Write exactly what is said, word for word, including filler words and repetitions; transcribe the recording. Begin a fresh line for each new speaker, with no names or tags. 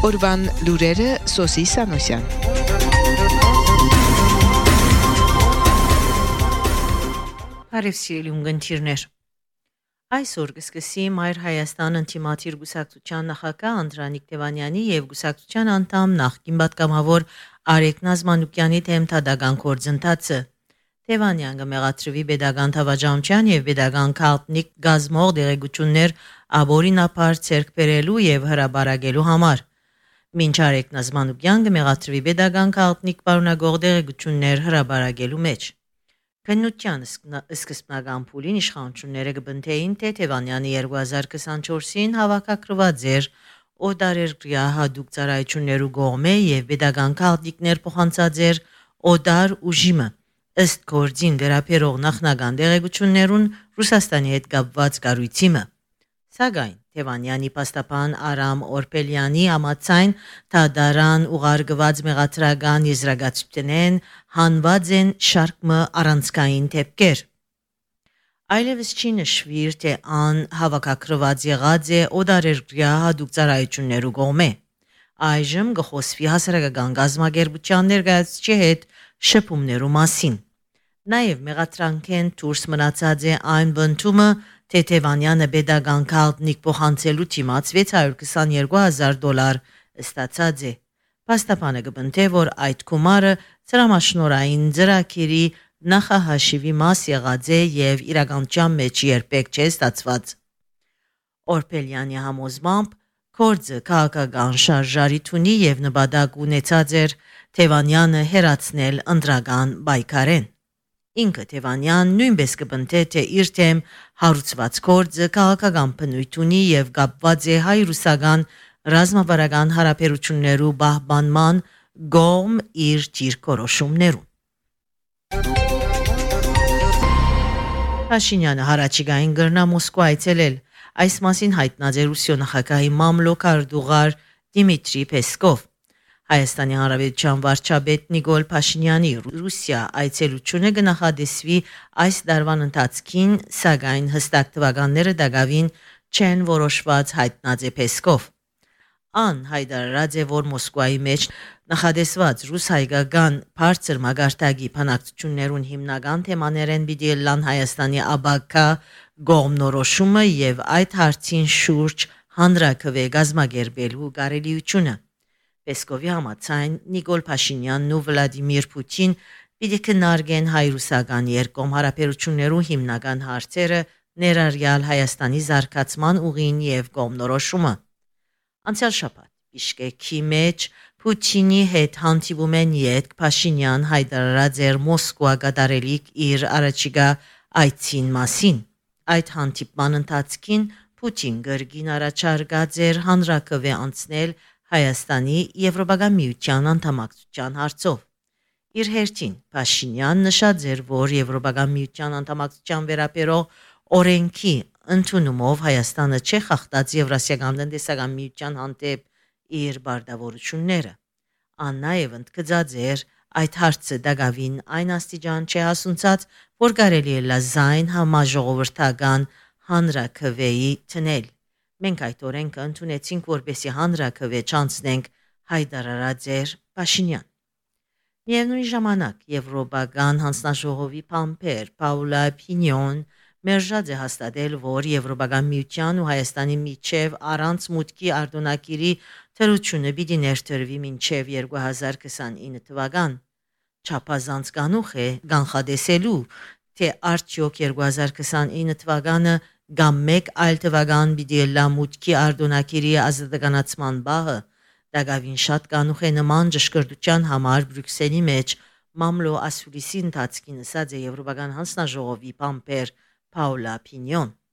Օրվան լուրերը Սոսի Սանոսյան։
Հարև սիրելի ունգընտիրներ։ Այսօր կսկսի Մայր Հայաստան ընտիմաթիր գուսակցության նախագահ Անդրանիկ Թևանյանի եւ գուսակցության անդամ նախկին պատգամավոր Արեգ Նազմանուկյանի թեմ թադական գործընթացը։ Թևանյանը մեղադրվի pedagogan թավաճանության եւ pedagogan քարտնիկ գազմող դերեկություններ աբորինապար ցերկ բերելու եւ հրաբարագելու համար։ Մինչ Արեգ Նազմանուկյանը մեղադրվի pedagogan քարտնիկ պարունակող դերեկություններ հրաբարագելու մեջ։ Քննության սկզբնական փուլին իշխանությունները կբնթեին, թե Թևանյանի երկու հազար քսանչորսին հավաքագրված էր օդարերկրյա հատուկ ծառայություններու կողմէ եւ pedagogan քարտնիկներ փոխանցած էր օդար ուժիմը։ Ըստ գործին վերաբերող նախնական դերեկություններուն Ռուսաստանի հետ կապված կառույցիմը։ Սակայն Թևանյանի պաստապան Արամ Օրպելյանի համաձայն թադարան ուղարկված մեղադրական եզրակացությունեն հանված են շարքը առանցքային դեպքեր։ Այլևս չի նշվիր, թե ան հավաքագրված եղած է օդարերկրյա հատուկ ծառայություններու կողմէ։ Այժմ կխոսվի հասարակական գազམ་ագերբության ներկայացուցիչի հետ շփումներու մասին։ Նաև մեղադրանքեն դուրս մնացած է այն բնդումը, թե Թևանյանը pedagogan քարտնիկ փոխանցելու դիմաց վեց հարյուր քսաներկու հազար դոլար ստացած է։ Պաստապանը կբնթե, որ այդ գումարը ծրամաշնորային ծրագիրի նախահաշիվի մաս եղած է եւ իրականության մեջ երբեք չէ ստացված։ Օրպելյանի համոզմամբ գործը քաղաքական շարժարիթ ունի եւ նպատակ ունեցած էր Թևանյանը հերացնել ընտրական պայքարեն։ Ինքը Թևանյան նույնպես կբնթե, թե իր թեմ հարուցված գործը քաղաքական բնույթ ունի եւ կապված է հայ-ռուսական ռազմավարական հարաբերություններու պահպանման կողմ իր դիրքորոշումներուն։ Փաշինյանը հարաճիգային գրնա Մոսկվա այցելել։ Այս մասին հայտնած է Ռուսիո նախագահի մամլոք արդուղար Դիմիտրի Պեսկով։ Հայաստանի Հանրապետության վարչապետ Նիկոլ Փաշինյանի Ռուսիա այցելությունը կնախադեсվի այս դարվան ընթացքին, սակայն հստակ թվականները դակավին չեն որոշված հայտնած է Պեսկով։ Ան հայտարարած է, որ Մոսկվայի մեջ նախադեсված ռուս-հայկական բարձր մագարտակի բանակցություններուն հիմնական թեմաներեն պիտի լան Հայաստանի աբակա գոմնորոշումը եւ այդ հարցին շուրջ հանրակրվե գազམ་ագերբելու կարելիությունը։ Պեսկովի համաձայն Նիկոլ Փաշինյանն ու Վլադիմիր Պուտին պիտի քննարկեն հայ-ռուսական երկկողմ հարաբերություններու հիմնական հարցերը, ներառյալ Հայաստանի զարգացման ուղին եւ կողմնորոշումը։ Անցյալ շաբաթ Բիշկեկի մեջ Պուտինի հետ հանդիպում են յետք Փաշինյան հայտարարած էր Մոսկվա կատարելիք իր առաջիկա այցին մասին։ Այդ հանդիպման ընթացքին Պուտին գրգին առաջարկած էր հանրակրվե անցնել Հայաստանի Եվրոպական միության անդամակցության հարցով։ Իր հերթին Փաշինյան նշած էր, որ Եվրոպական միության անդամակցության վերաբերող օրենքի ընդունումով Հայաստանը չի խախտած Եվրասիական տնտեսական միության հանդեպ իր բարդավորությունները։ Ան նաև ընդգծած էր այդ հարցը դակավին այն աստիճան չի հասունցած, որ կարելի է լազայն համաժողովրդական հանրակրվեի տնել։ Մենք այդ օրենքը ընդունեցինք, որպեսզի հանրակրվե չանցնենք, հայտարարած էր Փաշինյան։ Միևնույն ժամանակ Եվրոպական հանձնաժողովի փամփեր Պաուլա Փինյոն մերժած է հաստատել, որ Եվրոպական միության ու Հայաստանի միջև առանց մուտքի արտոնակիրի թրությունը պիտի ներդրվի մինչև երկու հազար քսանինը թվական։ Չափազանց կանուխ է կանխադեսելու, թե արդյոք երկու հազար քսանինը թվականը կամ մեկ այլ թվական պիտի լա մուտքի արտոնակիրի ազատականացման բահը, դակավին շատ կանուխ է նման ճշգրտության համար Բրյուսելի մեջ մամլո ասուլիսի ընթացքին ասած է Եվրոպական հանձնաժողովի փամփեր Պաուլա Փինյոն։